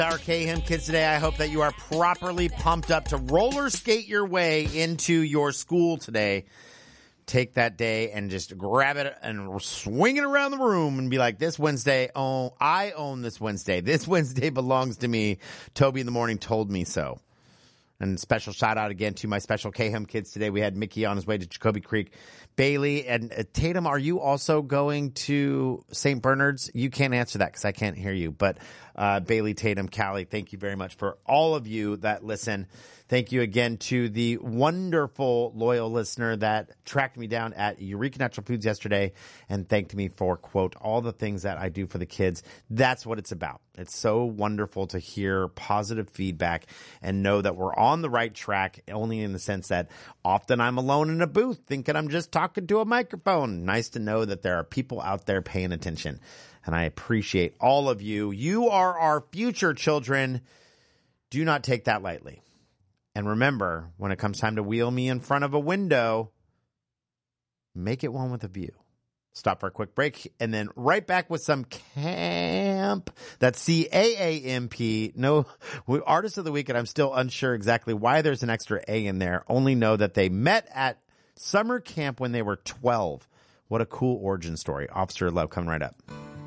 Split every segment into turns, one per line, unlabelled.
Our KHIM kids today, I hope that you are properly pumped up to roller skate your way into your school today. Take that day and just grab it and swing it around the room and be like, this Wednesday, oh, I own this Wednesday. This Wednesday belongs to me. Toby in the morning told me so. And special shout out again to my special KHIM kids today. We had Mickey on his way to Jacoby Creek. Bailey and Tatum, are you also going to St. Bernard's? You can't answer that because I can't hear you. But Bailey, Tatum, Callie, thank you very much for all of you that listen. Thank you again to the wonderful loyal listener that tracked me down at Eureka Natural Foods yesterday and thanked me for, quote, all the things that I do for the kids. That's what it's about. It's so wonderful to hear positive feedback and know that we're on the right track, only in the sense that often I'm alone in a booth thinking I'm just talking to a microphone. Nice to know that there are people out there paying attention. And I appreciate all of you. You are our future children. Do not take that lightly. And remember, when it comes time to wheel me in front of a window, make it one with a view. Stop for a quick break and then right back with some camp. That's CAAMP. No, Artist of the Week, and I'm still unsure exactly why there's an extra A in there. Only know that they met at summer camp when they were 12. What a cool origin story. Officer Love coming right up.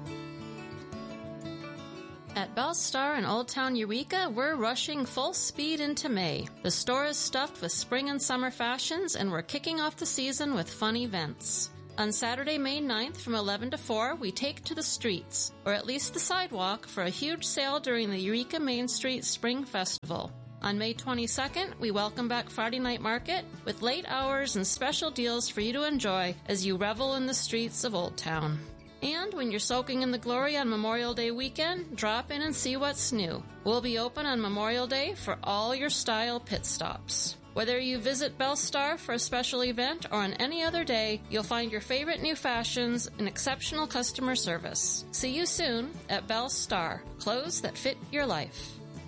At Bell Star in Old Town Eureka, we're rushing full speed into May. The store is stuffed with spring and summer fashions, and we're kicking off the season with fun events. On Saturday, May 9th from 11 to 4, we take to the streets, or at least the sidewalk, for a huge sale during the Eureka Main Street Spring Festival. On May 22nd, we welcome back Friday Night Market with late hours and special deals for you to enjoy as you revel in the streets of Old Town. And when you're soaking in the glory on Memorial Day weekend, drop in and see what's new. We'll be open on Memorial Day for all your style pit stops. Whether you visit Bell Star for a special event or on any other day, you'll find your favorite new fashions and exceptional customer service. See you soon at Bell Star. Clothes that fit your life.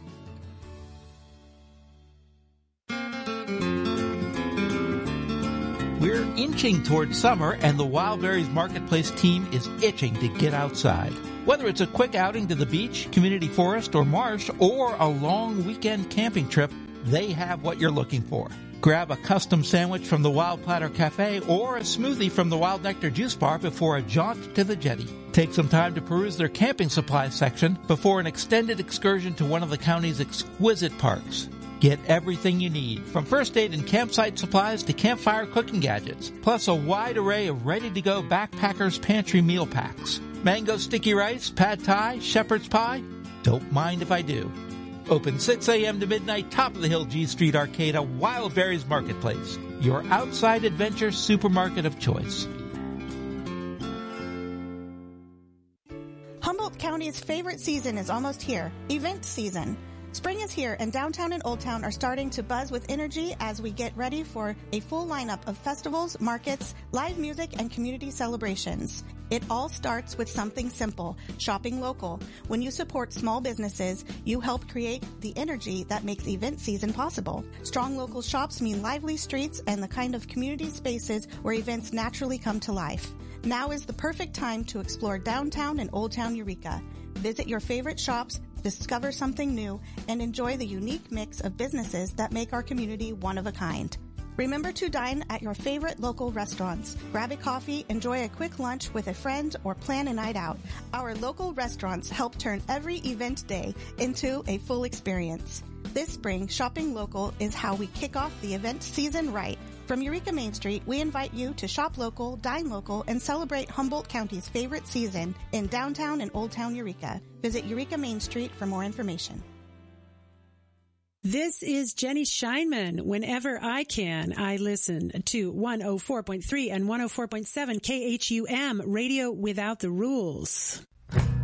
We're inching towards summer, and the Wildberries Marketplace team is itching to get outside. Whether it's a quick outing to the beach, community forest, or marsh, or a long weekend camping trip, they have what you're looking for. Grab a custom sandwich from the Wild Platter Cafe or a smoothie from the Wild Nectar Juice Bar before a jaunt to the jetty. Take some time to peruse their camping supplies section before an extended excursion to one of the county's exquisite parks. Get everything you need, from first aid and campsite supplies to campfire cooking gadgets, plus a wide array of ready-to-go backpackers pantry meal packs. Mango sticky rice, pad thai, shepherd's pie? Don't mind if I do. Open 6 a.m. to midnight, top of the hill G Street Arcade, Wildberries Marketplace, your outside adventure supermarket of choice.
Humboldt County's favorite season is almost here, event season. Spring is here, and downtown and Old Town are starting to buzz with energy as we get ready for a full lineup of festivals, markets, live music, and community celebrations. It all starts with something simple, shopping local. When you support small businesses, you help create the energy that makes event season possible. Strong local shops mean lively streets and the kind of community spaces where events naturally come to life. Now is the perfect time to explore downtown and Old Town Eureka. Visit your favorite shops, discover something new, and enjoy the unique mix of businesses that make our community one of a kind. Remember to dine at your favorite local restaurants. Grab a coffee, enjoy a quick lunch with a friend, or plan a night out. Our local restaurants help turn every event day into a full experience. This spring, shopping local is how we kick off the event season right. From Eureka Main Street, we invite you to shop local, dine local, and celebrate Humboldt County's favorite season in downtown and Old Town Eureka. Visit Eureka Main Street for more information.
This is Jenny Scheinman. Whenever I can, I listen to 104.3 and 104.7 KHUM, Radio Without the Rules.